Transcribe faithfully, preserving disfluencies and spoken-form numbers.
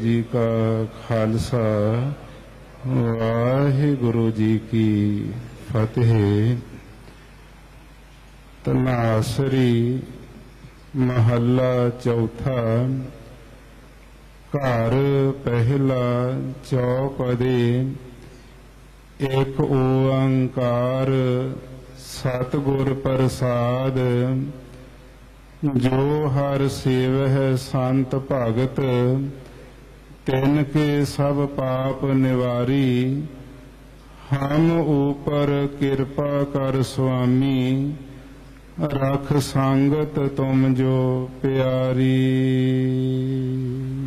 ਜੀ ਕਾ ਖਾਲਸਾ ਵਾਹਿਗੁਰੂ ਜੀ ਕੀ ਫਤਿਹ। ਤਨਾਸਰੀ ਮਹੱਲਾ ਚੌਥਾ। ਘਰ ਪਹਿਲਾ ਚੌਪਦੇ। ਇੱਕ ਓੰਕਾਰ ਸਤਿਗੁਰ ਪ੍ਰਸਾਦ। ਜੋ ਹਰ ਸੇਵਹਿ ਸੰਤ ਭਗਤ, ਤਿਨ ਕੇ ਸਭ ਪਾਪ ਨਿਵਾਰੀ। ਹਮ ਊਪਰ ਕਿਰਪਾ ਕਰ ਸੁਆਮੀ, ਰਖ ਸੰਗਤ ਤੁਮ ਜੋ ਪਿਆਰੀ।